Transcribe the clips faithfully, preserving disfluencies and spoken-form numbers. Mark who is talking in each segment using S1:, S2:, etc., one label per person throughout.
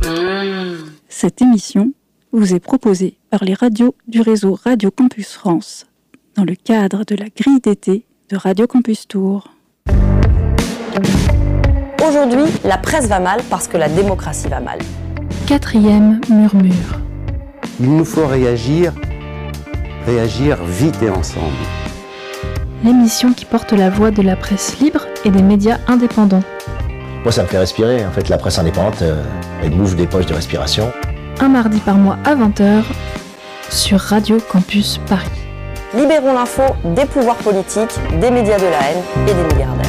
S1: Mmh. Cette émission vous est proposée par les radios du réseau Radio Campus France, dans le cadre de la grille d'été de Radio Campus Tours.
S2: Aujourd'hui, la presse va mal parce que la démocratie va mal.
S1: Quatrième murmure.
S3: Il nous faut réagir, réagir vite et ensemble.
S1: L'émission qui porte la voix de la presse libre et des médias indépendants.
S4: Moi, ça me fait respirer. En fait, la presse indépendante, euh, elle m'ouvre des poches de respiration.
S1: Un mardi par mois à vingt heures sur Radio Campus Paris.
S2: Libérons l'info des pouvoirs politiques, des médias de la haine et des milliardaires.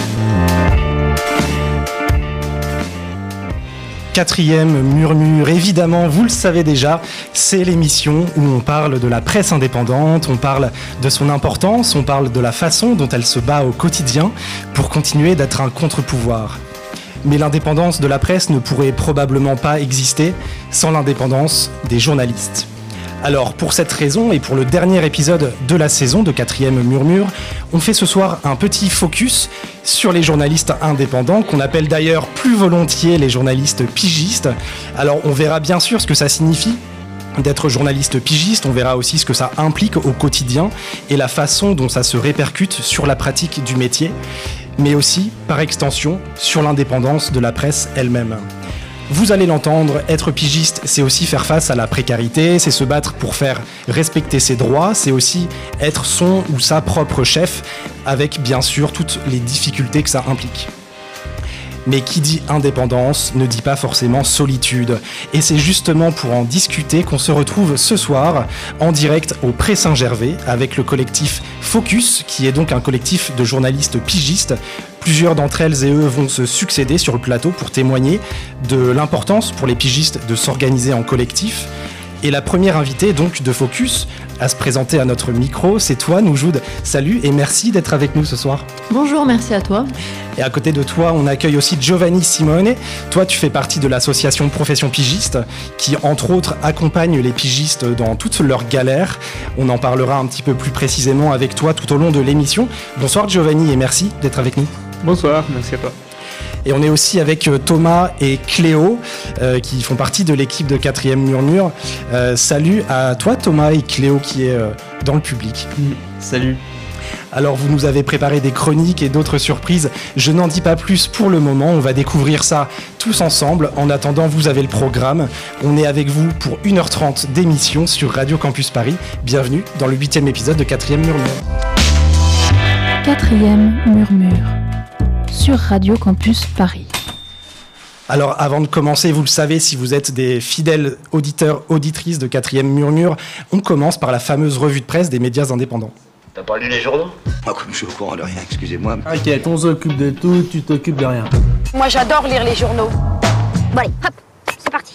S5: Quatrième murmure, évidemment, vous le savez déjà, c'est l'émission où on parle de la presse indépendante, on parle de son importance, on parle de la façon dont elle se bat au quotidien pour continuer d'être un contre-pouvoir. Mais l'indépendance de la presse ne pourrait probablement pas exister sans l'indépendance des journalistes. Alors, pour cette raison et pour le dernier épisode de la saison de Quatrième Murmure, on fait ce soir un petit focus sur les journalistes indépendants, qu'on appelle d'ailleurs plus volontiers les journalistes pigistes. Alors, on verra bien sûr ce que ça signifie d'être journaliste pigiste, on verra aussi ce que ça implique au quotidien et la façon dont ça se répercute sur la pratique du métier, mais aussi, par extension, sur l'indépendance de la presse elle-même. Vous allez l'entendre, être pigiste, c'est aussi faire face à la précarité, c'est se battre pour faire respecter ses droits, c'est aussi être son ou sa propre chef, avec bien sûr toutes les difficultés que ça implique. Mais qui dit indépendance ne dit pas forcément solitude. Et c'est justement pour en discuter qu'on se retrouve ce soir en direct au Pré Saint-Gervais avec le collectif Focus, qui est donc un collectif de journalistes pigistes. Plusieurs d'entre elles et eux vont se succéder sur le plateau pour témoigner de l'importance pour les pigistes de s'organiser en collectif. Et la première invitée donc de Focus à se présenter à notre micro, c'est toi Noujoud. Salut et merci d'être avec nous ce soir.
S6: Bonjour, merci à toi.
S5: Et à côté de toi, on accueille aussi Giovanni Simone. Toi, tu fais partie de l'association Profession Pigiste qui, entre autres, accompagne les pigistes dans toutes leurs galères. On en parlera un petit peu plus précisément avec toi tout au long de l'émission. Bonsoir Giovanni et merci d'être avec nous.
S7: Bonsoir, merci à toi.
S5: Et on est aussi avec Thomas et Cléo euh, qui font partie de l'équipe de Quatrième Murmure. Euh, salut à toi Thomas et Cléo qui est euh, dans le public.
S7: Mmh. Salut.
S5: Alors vous nous avez préparé des chroniques et d'autres surprises. Je n'en dis pas plus pour le moment, on va découvrir ça tous ensemble. En attendant, vous avez le programme. On est avec vous pour une heure trente d'émission sur Radio Campus Paris. Bienvenue dans le huitième épisode de Quatrième Murmure.
S1: Quatrième Murmure sur Radio Campus Paris.
S5: Alors avant de commencer, vous le savez, si vous êtes des fidèles auditeurs, auditrices de Quatrième Murmure, on commence par la fameuse revue de presse des médias indépendants.
S8: T'as pas lu les journaux ?
S3: Moi, comme je suis au courant de rien, excusez-moi.
S7: Ok, on s'occupe de tout, tu t'occupes de rien.
S9: Moi j'adore lire les journaux. Bon allez, hop, c'est parti.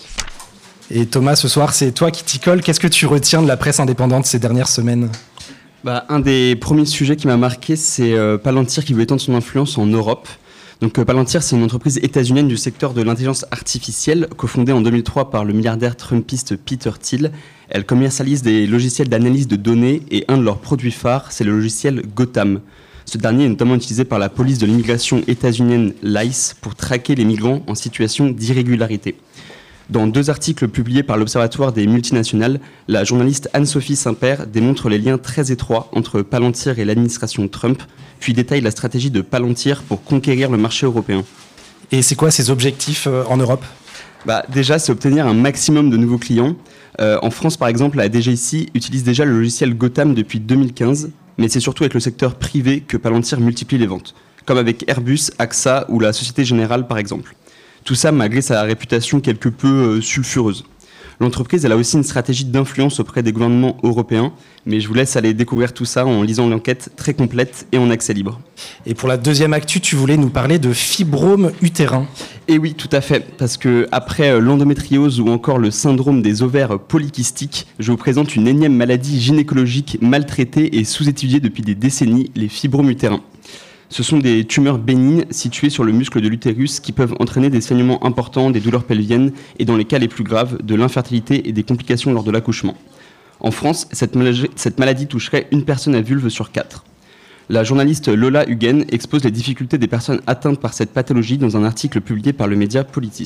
S5: Et Thomas, ce soir, c'est toi qui t'y colle. Qu'est-ce que tu retiens de la presse indépendante ces dernières semaines ?
S10: Bah, un des premiers sujets qui m'a marqué, c'est euh, Palantir qui veut étendre son influence en Europe. Donc euh, Palantir, c'est une entreprise états-unienne du secteur de l'intelligence artificielle, cofondée en deux mille trois par le milliardaire trumpiste Peter Thiel. Elle commercialise des logiciels d'analyse de données et un de leurs produits phares, c'est le logiciel Gotham. Ce dernier est notamment utilisé par la police de l'immigration états-unienne l'I C E pour traquer les migrants en situation d'irrégularité. Dans deux articles publiés par l'Observatoire des multinationales, la journaliste Anne-Sophie Saint-Père démontre les liens très étroits entre Palantir et l'administration Trump, puis détaille la stratégie de Palantir pour conquérir le marché européen.
S5: Et c'est quoi ses objectifs euh, en Europe ?
S10: Bah, déjà, c'est obtenir un maximum de nouveaux clients. Euh, en France, par exemple, la D G I C utilise déjà le logiciel Gotham depuis deux mille quinze, mais c'est surtout avec le secteur privé que Palantir multiplie les ventes, comme avec Airbus, A X A ou la Société Générale, par exemple. Tout ça malgré sa réputation quelque peu euh, sulfureuse. L'entreprise elle a aussi une stratégie d'influence auprès des gouvernements européens, mais je vous laisse aller découvrir tout ça en lisant l'enquête très complète et en accès libre.
S5: Et pour la deuxième actu, tu voulais nous parler de fibrome utérin.
S10: Et oui, tout à fait, parce que après l'endométriose ou encore le syndrome des ovaires polykystiques, je vous présente une énième maladie gynécologique maltraitée et sous-étudiée depuis des décennies, les fibromes utérins. Ce sont des tumeurs bénignes situées sur le muscle de l'utérus qui peuvent entraîner des saignements importants, des douleurs pelviennes et, dans les cas les plus graves, de l'infertilité et des complications lors de l'accouchement. En France, cette maladie, cette maladie toucherait une personne à vulve sur quatre. La journaliste Lola Huguen expose les difficultés des personnes atteintes par cette pathologie dans un article publié par le média Politis.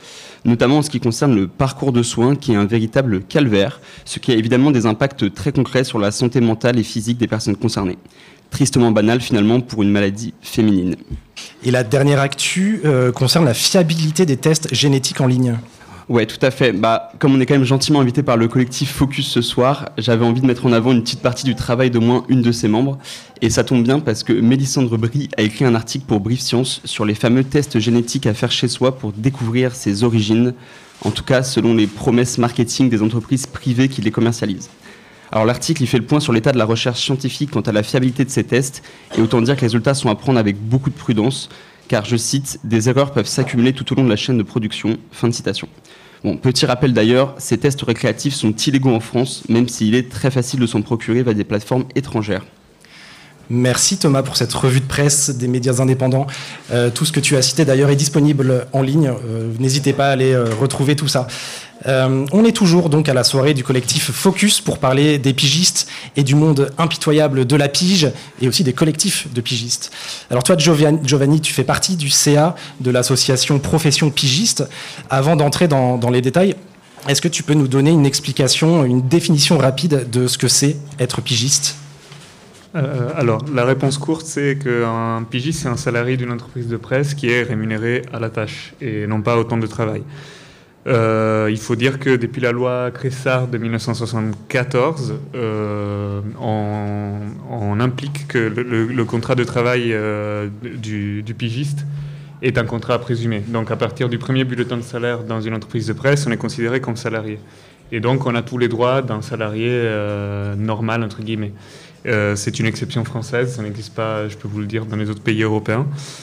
S10: notamment en ce qui concerne le parcours de soins qui est un véritable calvaire, ce qui a évidemment des impacts très concrets sur la santé mentale et physique des personnes concernées. Tristement banal finalement pour une maladie féminine.
S5: Et la dernière actu euh, concerne la fiabilité des tests génétiques en ligne.
S10: Ouais, tout à fait. Bah, comme on est quand même gentiment invité par le collectif Focus ce soir, j'avais envie de mettre en avant une petite partie du travail d'au moins une de ses membres. Et ça tombe bien parce que Mélissandre Brie a écrit un article pour Brief Science sur les fameux tests génétiques à faire chez soi pour découvrir ses origines, en tout cas selon les promesses marketing des entreprises privées qui les commercialisent. Alors l'article il fait le point sur l'état de la recherche scientifique quant à la fiabilité de ces tests, et autant dire que les résultats sont à prendre avec beaucoup de prudence, car, je cite, « des erreurs peuvent s'accumuler tout au long de la chaîne de production ». Fin de citation. Bon, petit rappel d'ailleurs, ces tests récréatifs sont illégaux en France, même s'il est très facile de s'en procurer via des plateformes étrangères.
S5: Merci Thomas pour cette revue de presse des médias indépendants. Euh, tout ce que tu as cité d'ailleurs est disponible en ligne. Euh, n'hésitez pas à aller euh, retrouver tout ça. Euh, on est toujours donc à la soirée du collectif Focus pour parler des pigistes et du monde impitoyable de la pige et aussi des collectifs de pigistes. Alors toi Giovanni, tu fais partie du C A de l'association Profession Pigiste. Avant d'entrer dans, dans les détails, est-ce que tu peux nous donner une explication, une définition rapide de ce que c'est être pigiste ?
S6: Euh, alors, la réponse courte, c'est qu'un pigiste, c'est un salarié d'une entreprise de presse qui est rémunéré à la tâche et non pas au temps de travail. Euh, il faut dire que depuis la loi Cressard de mille neuf cent soixante-quatorze, euh, on, on implique que le, le, le contrat de travail euh, du, du pigiste est un contrat présumé. Donc, à partir du premier bulletin de salaire dans une entreprise de presse, on est considéré comme salarié. Et donc, on a tous les droits d'un salarié euh, normal, entre guillemets. Euh, c'est une exception française, ça n'existe pas, je peux vous le dire, dans les autres pays européens.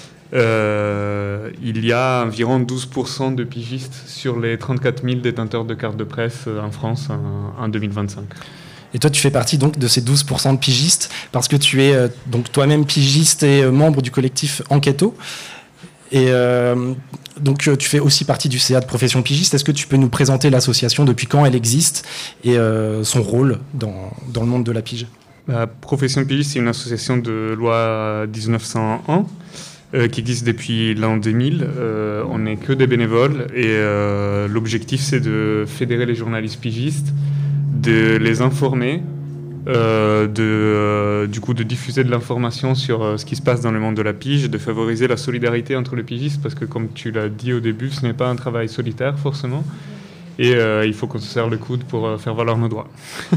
S6: Euh, il y a environ douze pour cent de pigistes sur les trente-quatre mille détenteurs de cartes de presse en France en, en deux mille vingt-cinq.
S5: Et toi, tu fais partie donc de ces douze pour cent de pigistes parce que tu es euh, donc toi-même pigiste et euh, membre du collectif Enquêto. Et euh, donc, tu fais aussi partie du C A de Profession Pigiste. Est-ce que tu peux nous présenter l'association, depuis quand elle existe et euh, son rôle dans, dans le monde de la pige ?
S6: La Profession Pigiste, c'est une association de loi dix-neuf cent un euh, qui existe depuis l'an deux mille. Euh, on n'est que des bénévoles et euh, l'objectif, c'est de fédérer les journalistes pigistes, de les informer, euh, de, euh, du coup, de diffuser de l'information sur euh, ce qui se passe dans le monde de la pige, de favoriser la solidarité entre les pigistes, parce que comme tu l'as dit au début, ce n'est pas un travail solitaire forcément, et euh, il faut qu'on se serre le coude pour euh, faire valoir nos droits.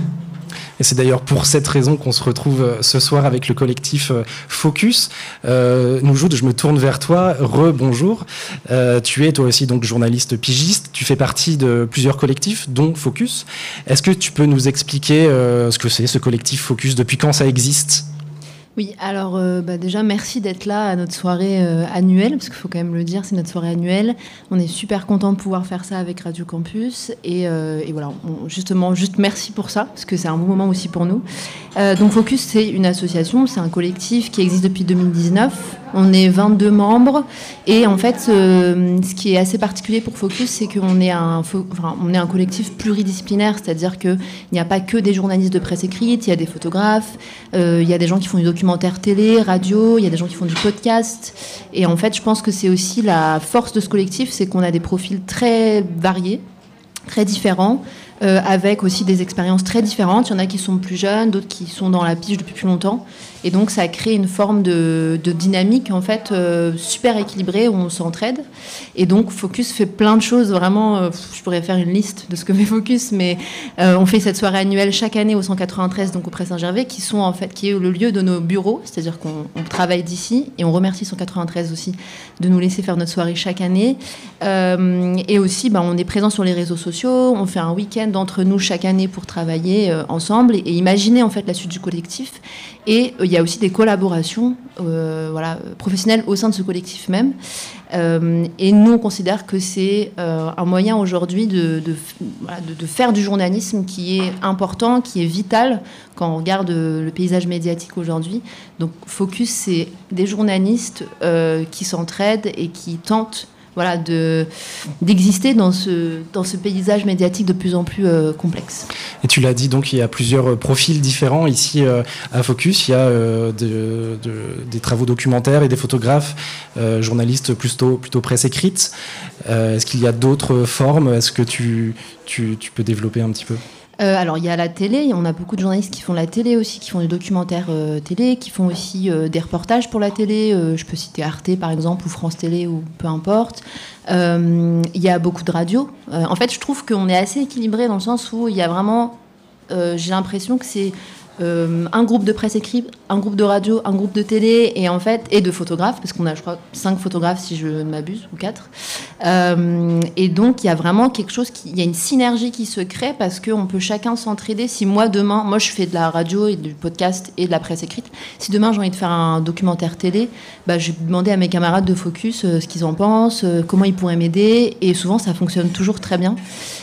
S5: Et c'est d'ailleurs pour cette raison qu'on se retrouve ce soir avec le collectif Focus. Euh, Noujoud, je me tourne vers toi. Re-bonjour. Euh, tu es toi aussi donc journaliste pigiste. Tu fais partie de plusieurs collectifs, dont Focus. Est-ce que tu peux nous expliquer euh, ce que c'est, ce collectif Focus, depuis quand ça existe ?
S8: Oui, alors euh, bah déjà merci d'être là à notre soirée euh, annuelle, parce qu'il faut quand même le dire, c'est notre soirée annuelle. On est super content de pouvoir faire ça avec Radio Campus, et, euh, et voilà, on, justement, juste merci pour ça, parce que c'est un bon moment aussi pour nous. Euh, donc Focus, c'est une association, c'est un collectif qui existe depuis deux mille dix-neuf. On est vingt-deux membres, et en fait, euh, ce qui est assez particulier pour Focus, c'est qu'on est un, enfin, on est un collectif pluridisciplinaire, c'est-à-dire qu'il n'y a pas que des journalistes de presse écrite, il y a des photographes, euh, il y a des gens qui font du documentaire télé, radio, il y a des gens qui font du podcast. Et en fait, je pense que c'est aussi la force de ce collectif, c'est qu'on a des profils très variés, très différents, euh, avec aussi des expériences très différentes. Il y en a qui sont plus jeunes, d'autres qui sont dans la pige depuis plus longtemps. Et donc, ça crée une forme de, de dynamique, en fait, euh, super équilibrée, où on s'entraide. Et donc, Focus fait plein de choses, vraiment. Euh, je pourrais faire une liste de ce que fait Focus, mais euh, on fait cette soirée annuelle chaque année au cent quatre-vingt-treize, donc au Pré Saint-Gervais, qui sont, en fait, qui est le lieu de nos bureaux, c'est-à-dire qu'on on travaille d'ici, et on remercie cent quatre-vingt-treize aussi de nous laisser faire notre soirée chaque année. Euh, et aussi, bah, on est présent sur les réseaux sociaux, on fait un week-end entre nous chaque année pour travailler euh, ensemble et, et imaginer, en fait, la suite du collectif. Et il euh, y a aussi des collaborations euh, voilà, professionnelles au sein de ce collectif même. Euh, et nous, on considère que c'est euh, un moyen aujourd'hui de, de, voilà, de, de faire du journalisme qui est important, qui est vital quand on regarde le paysage médiatique aujourd'hui. Donc Focus, c'est des journalistes euh, qui s'entraident et qui tentent voilà, de, d'exister dans ce, dans ce paysage médiatique de plus en plus euh, complexe.
S5: Et tu l'as dit, donc il y a plusieurs profils différents ici euh, à Focus. Il y a euh, de, de, des travaux documentaires et des photographes, euh, journalistes plutôt, plutôt presse écrite. Euh, est-ce qu'il y a d'autres formes ? Est-ce que tu, tu, tu peux développer un petit peu ?
S8: Euh, alors, il y a la télé. On a beaucoup de journalistes qui font la télé aussi, qui font des documentaires euh, télé, qui font aussi euh, des reportages pour la télé. Euh, je peux citer Arte, par exemple, ou France Télé, ou peu importe. Euh, il y a beaucoup de radios. Euh, en fait, je trouve qu'on est assez équilibré dans le sens où il y a vraiment... Euh, j'ai l'impression que c'est euh, un groupe de presse écrite, un groupe de radio, un groupe de télé, et en fait, et de photographes, parce qu'on a, je crois, cinq photographes, si je ne m'abuse, ou quatre. Euh, et donc, il y a vraiment quelque chose, qui, il y a une synergie qui se crée parce qu'on peut chacun s'entraider. Si moi, demain, moi, je fais de la radio et du podcast et de la presse écrite, si demain, j'ai envie de faire un documentaire télé, bah, je vais demander à mes camarades de Focus euh, ce qu'ils en pensent, euh, comment ils pourraient m'aider, et souvent, ça fonctionne toujours très bien.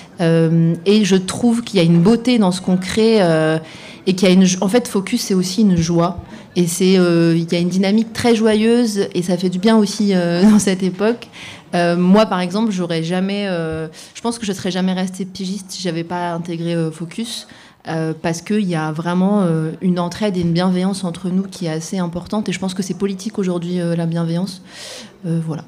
S8: Euh, et je trouve qu'il y a une beauté dans ce qu'on crée euh, et qu'il y a une, en fait, Focus, c'est aussi une joie. Et c'est, euh, il y a une dynamique très joyeuse et ça fait du bien aussi euh, dans cette époque. Euh, moi, par exemple, j'aurais jamais, euh, je pense que je serais jamais restée pigiste si j'avais pas intégré euh, Focus. Euh, parce qu'il y a vraiment euh, une entraide et une bienveillance entre nous qui est assez importante. Et je pense que c'est politique aujourd'hui, euh, la bienveillance. Euh, voilà.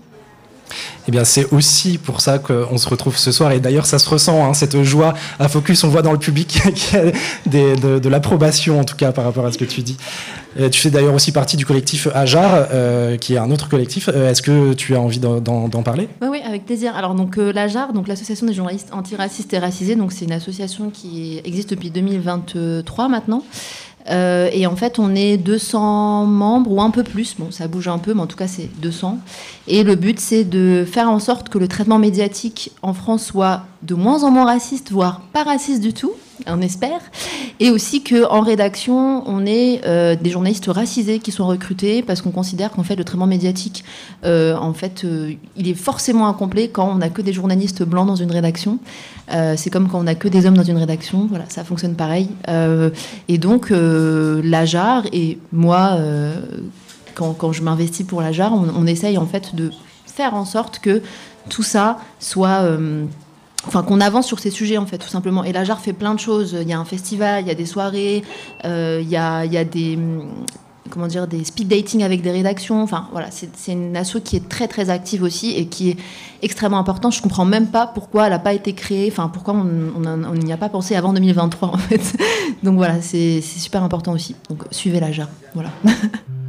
S5: Eh bien, c'est aussi pour ça qu'on se retrouve ce soir. Et d'ailleurs, ça se ressent, hein, cette joie à Focus. On voit dans le public qu'il y a des, de, de l'approbation, en tout cas, par rapport à ce que tu dis. Et tu fais d'ailleurs aussi partie du collectif Ajar, euh, qui est un autre collectif. Euh, est-ce que tu as envie d'en, d'en, d'en parler ?
S8: Oui, oui, avec plaisir. Alors, donc, euh, l'Ajar, donc, l'association des journalistes antiracistes et racisés, donc, c'est une association qui existe depuis deux mille vingt-trois maintenant. Euh, et en fait, on est deux cents membres ou un peu plus. Bon, ça bouge un peu, mais en tout cas, c'est deux cents. Et le but, c'est de faire en sorte que le traitement médiatique en France soit de moins en moins raciste, voire pas raciste du tout, on espère. Et aussi qu'en rédaction, on ait euh, des journalistes racisés qui sont recrutés parce qu'on considère qu'en fait, le traitement médiatique, euh, en fait, euh, il est forcément incomplet quand on n'a que des journalistes blancs dans une rédaction. Euh, c'est comme quand on n'a que des hommes dans une rédaction. Voilà, ça fonctionne pareil. Euh, et donc, euh, l'Ajar et moi, euh, quand, quand je m'investis pour l'Ajar, on, on essaye en fait de faire en sorte que tout ça soit... Euh, Enfin, qu'on avance sur ces sujets, en fait, tout simplement. Et l'Ajar fait plein de choses. Il y a un festival, il y a des soirées, euh, il y a, il y a des, comment dire, des speed dating avec des rédactions. Enfin, voilà, c'est, c'est une asso qui est très, très active aussi et qui est extrêmement importante. Je ne comprends même pas pourquoi elle n'a pas été créée, enfin, pourquoi on n'y a pas pensé avant deux mille vingt-trois, en fait. Donc, voilà, c'est, c'est super important aussi. Donc, suivez l'Ajar. Voilà.